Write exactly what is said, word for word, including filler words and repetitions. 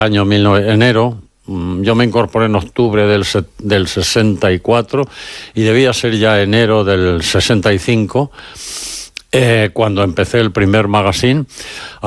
año mil novecientos, enero. Yo me incorporé en octubre del, del sesenta y cuatro y debía ser ya enero del sesenta y cinco, eh, cuando empecé el primer magazine.